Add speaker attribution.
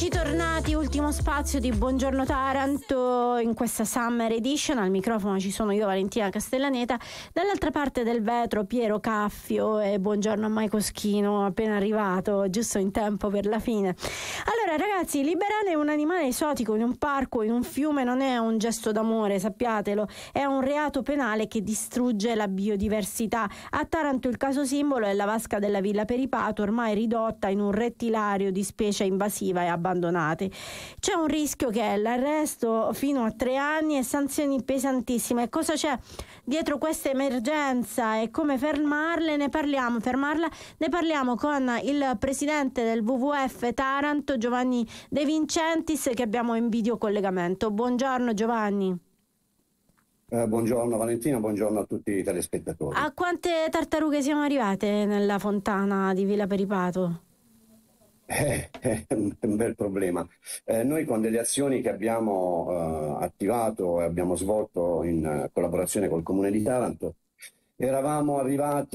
Speaker 1: Ritornati, ultimo spazio di Buongiorno Taranto in questa Summer Edition. Al microfono ci sono io, Valentina Castellaneta, dall'altra parte del vetro Piero Caffio e buongiorno a Maico Schino, appena arrivato, giusto in tempo per la fine. Allora ragazzi, liberare un animale esotico in un parco, in un fiume non è un gesto d'amore, sappiatelo, è un reato penale che distrugge la biodiversità. A Taranto il caso simbolo è la vasca della Villa Peripato, ormai ridotta in un rettilario di specie invasiva e abbandonate. C'è un rischio che è l'arresto fino a 3 anni e sanzioni pesantissime. Cosa c'è dietro questa emergenza e come fermarla? Ne parliamo con il presidente del WWF Taranto, Giovanni De Vincentis, che abbiamo in videocollegamento. Buongiorno Giovanni.
Speaker 2: Buongiorno Valentina, buongiorno a tutti i telespettatori.
Speaker 1: A quante tartarughe siamo arrivate nella fontana di Villa Peripato?
Speaker 2: È un bel problema. Noi con delle azioni che abbiamo attivato e abbiamo svolto in collaborazione col Comune di Taranto eravamo arrivati